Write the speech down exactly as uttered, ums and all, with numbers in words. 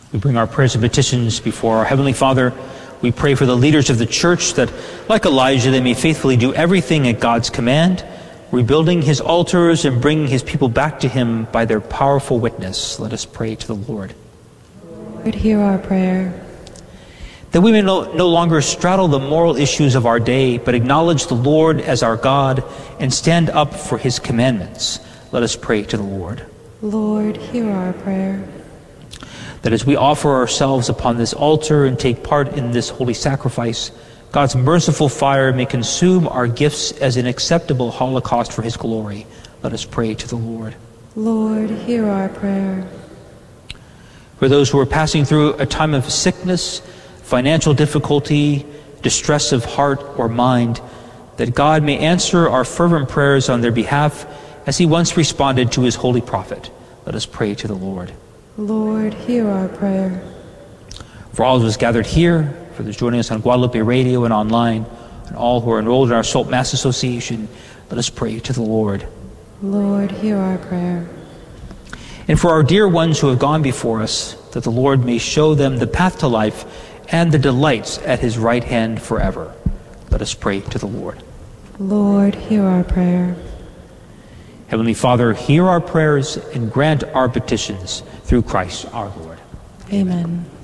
We bring our prayers and petitions before our Heavenly Father. We pray for the leaders of the church that, like Elijah, they may faithfully do everything at God's command, rebuilding his altars and bringing his people back to him by their powerful witness. Let us pray to the Lord. Lord, hear our prayer. That we may no, no longer straddle the moral issues of our day, but acknowledge the Lord as our God and stand up for his commandments. Let us pray to the Lord. Lord, hear our prayer. That as we offer ourselves upon this altar and take part in this holy sacrifice, God's merciful fire may consume our gifts as an acceptable holocaust for his glory. Let us pray to the Lord. Lord, hear our prayer. For those who are passing through a time of sickness, financial difficulty, distress of heart or mind, that God may answer our fervent prayers on their behalf as he once responded to his holy prophet. Let us pray to the Lord. Lord, hear our prayer. For all of us gathered here, for those joining us on Guadalupe Radio and online, and all who are enrolled in our Salt Mass Association, let us pray to the Lord. Lord, hear our prayer. And for our dear ones who have gone before us, that the Lord may show them the path to life and the delights at his right hand forever. Let us pray to the Lord. Lord, hear our prayer. Heavenly Father, hear our prayers and grant our petitions through Christ our Lord. Amen.